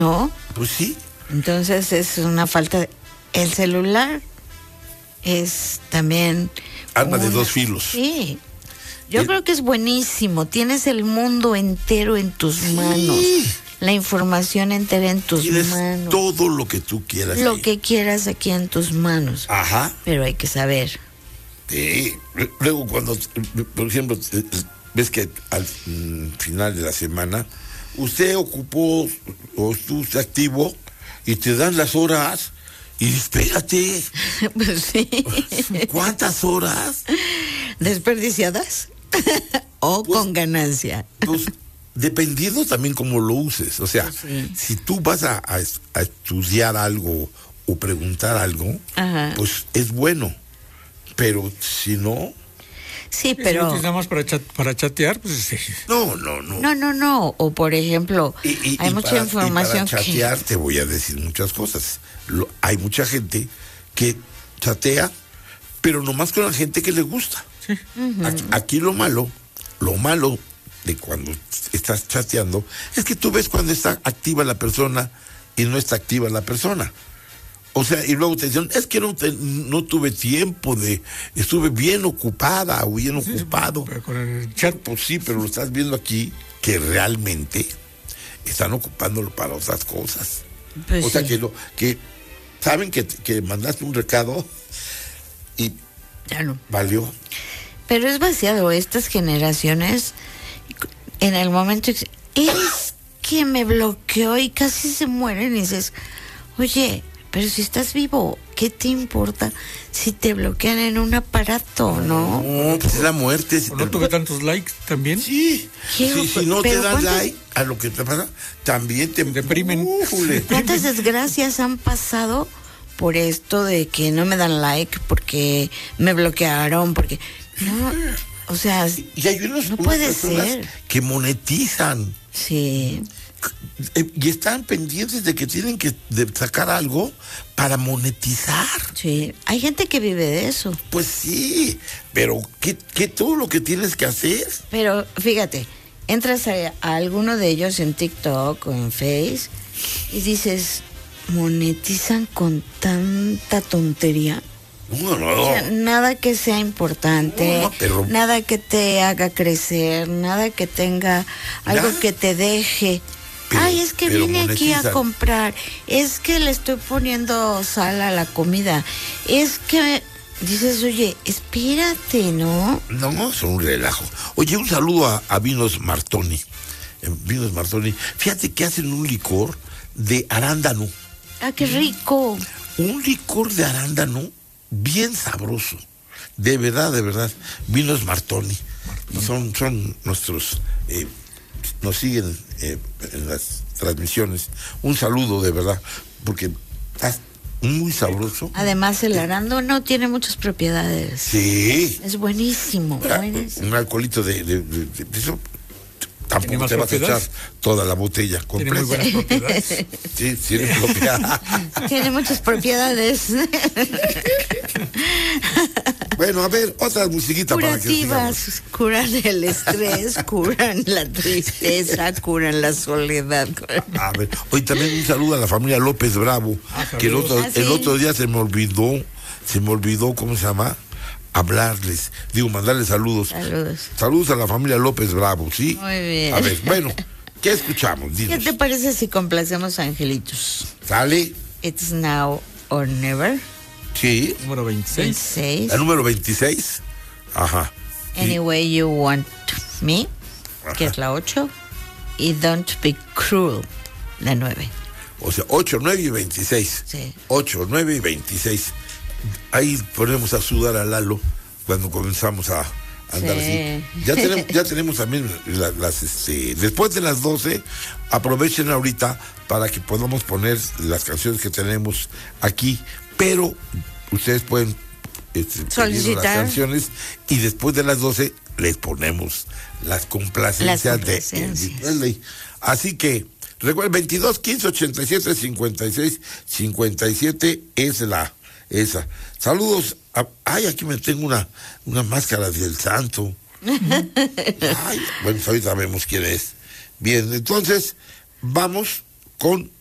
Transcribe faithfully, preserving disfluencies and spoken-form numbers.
¿no? Pues sí. Entonces es una falta de... El celular es también... Arma una... de dos filos. Sí. Yo el... creo que es buenísimo. Tienes el mundo entero en tus sí. manos. La información entera en tus Tienes manos. Todo lo que tú quieras. Lo ahí. que quieras aquí en tus manos. Ajá. Pero hay que saber. Sí. Luego cuando, por ejemplo, ves que al final de la semana usted ocupó o tú se activó y te dan las horas y espérate. Pues sí. ¿Cuántas horas? ¿Desperdiciadas? ¿O pues, con ganancia? Pues dependiendo también cómo lo uses. O sea, sí. si tú vas a, a, a estudiar algo o preguntar algo, ajá, pues es bueno. Pero si no... Sí, pero... Si utilizamos para, chat, para chatear, pues sí. No, no, no. No, no, no. O por ejemplo, y, y, hay y mucha para, información y para chatear que... te voy a decir muchas cosas. Lo, hay mucha gente que chatea, pero nomás con la gente que le gusta. Sí. Uh-huh. Aquí, aquí lo malo, lo malo de cuando estás chateando, es que tú ves cuando está activa la persona y no está activa la persona. O sea, y luego te dicen, es que no, te, no tuve tiempo de, estuve bien ocupada o bien sí, ocupado. Pero con el chat. Pues sí, pero lo estás viendo aquí que realmente están ocupándolo para otras cosas. Pues o sea, sí. que lo, que saben que, que mandaste un recado y ya no. Valió. Pero es vaciado, estas generaciones, en el momento, es que me bloqueó y casi se mueren y dices, oye, pero si estás vivo, ¿qué te importa si te bloquean en un aparato, no? No, pues es la muerte. ¿O no tuve tantos likes también? Sí. Si, si no te dan like a lo que te pasa, también te deprimen. Uh, ¿Cuántas desgracias han pasado por esto de que no me dan like porque me bloquearon? Porque no, o sea, y hay unos, no unas puede personas ser que monetizan. Sí. Y están pendientes de que tienen que sacar algo para monetizar. Sí, hay gente que vive de eso. Pues sí, pero ¿qué, qué todo lo que tienes que hacer? Pero fíjate, entras a, a alguno de ellos en TikTok o en Face y dices, ¿monetizan con tanta tontería? No, no. O sea, nada que sea importante, no, pero... nada que te haga crecer, nada que tenga algo ¿Nada? que te deje. Pero, Ay, es que vine monetizan. aquí a comprar, es que le estoy poniendo sal a la comida, es que dices, oye, espérate, ¿no? No, es un relajo. Oye, un saludo a, a Vinos Martoni. En Vinos Martoni, fíjate que hacen un licor de arándano. Ah, qué rico. Un licor de arándano bien sabroso. De verdad, de verdad. Vinos Martoni. Martoni. Son, son nuestros... Eh, nos siguen eh, en las transmisiones. Un saludo de verdad, porque está muy sabroso. Además el arándano tiene muchas propiedades. Sí. Es buenísimo. Ah, buenísimo. Un alcoholito de, de, de, de eso. Tampoco te vas a echar toda la botella completa. Tiene muy buenas propiedades. Sí, tiene propiedades. Tiene muchas propiedades. Bueno, a ver, otra musiquita para que Curativas, curan el estrés, curan la tristeza, curan la soledad. A ver, hoy también un saludo a la familia López Bravo, ah, que el otro, ah, ¿sí? el otro día se me olvidó, se me olvidó, ¿cómo se llama? Hablarles, digo, mandarles saludos. Saludos. Saludos a la familia López Bravo, ¿sí? Muy bien. A ver, bueno, ¿qué escuchamos? Dinos. ¿Qué te parece si complacemos a Angelitos? ¿Sale? It's Now or Never. Sí. Número veintiséis. veintiséis. ¿La número veintiséis? Ajá. Any Way You Want Me, Ajá. que es la ocho. Y Don't Be Cruel, la nueve. O sea, ocho, nueve y veintiséis. Sí. ocho, nueve y veintiséis. Ahí ponemos a sudar a Lalo cuando comenzamos a andar sí. así. Ya tenemos, ya tenemos también las, las este, después de las doce, aprovechen ahorita para que podamos poner las canciones que tenemos aquí, pero ustedes pueden este, pedir las canciones y después de las doce les ponemos las complacencias, las complacencias. de Elvis. Así que recuerden, veintidós, quince, ochenta y siete, cincuenta y seis, cincuenta y siete es la esa. Saludos. A, ay, aquí me tengo una, una máscara del santo. Ay, bueno, ahorita sabemos quién es. Bien, entonces, vamos con